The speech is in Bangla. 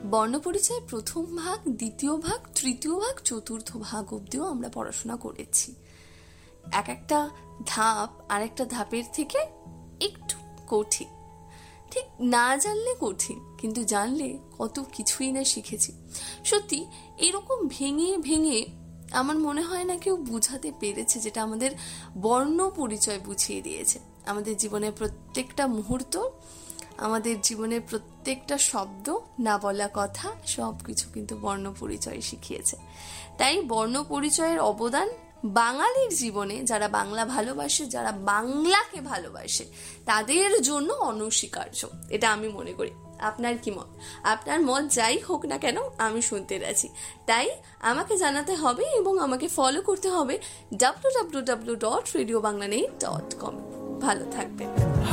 বর্ণপরিচয় প্রথম ভাগ, দ্বিতীয় ভাগ, তৃতীয় ভাগ, চতুর্থ ভাগ অব্দিও আমরা পড়াশোনা করেছি। এক একটা ধাপ আর একটা ধাপের থেকে একটু কঠিন, ঠিক না জানলে কঠিন, কিন্তু জানলে কত কিছুই না শিখেছি। সত্যি এরকম ভেঙে ভেঙে আমার মনে হয় না কেউ বুঝাতে পেরেছে যেটা আমাদের বর্ণ পরিচয় বুঝিয়ে দিয়েছে। আমাদের জীবনের প্রত্যেকটা মুহূর্ত, আমাদের জীবনের প্রত্যেকটা শব্দ, না বলা কথা, সব কিছু কিন্তু বর্ণ পরিচয় শিখিয়েছে। তাই বর্ণ পরিচয়ের অবদান বাঙালির জীবনে, যারা বাংলা ভালোবাসে, যারা বাংলাকে ভালোবাসে, তাদের জন্য অনস্বীকার্য, এটা আমি মনে করি। আপনার কি মত? আপনার মত যাই হোক না কেন, আমি শুনতে রাজি। তাই আমাকে জানাতে হবে এবং আমাকে ফলো করতে হবে www.radiobanglanet.com। ভালো থাকবেন।